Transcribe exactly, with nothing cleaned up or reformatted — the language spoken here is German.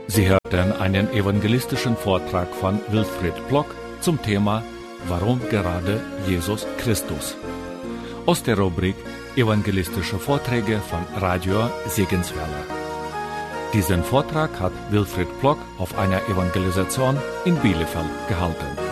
Sie hörten einen evangelistischen Vortrag von Wilfried Plock zum Thema Warum gerade Jesus Christus? Aus der Rubrik Evangelistische Vorträge von Radio Segenswelle. Diesen Vortrag hat Wilfried Plock auf einer Evangelisation in Bielefeld gehalten.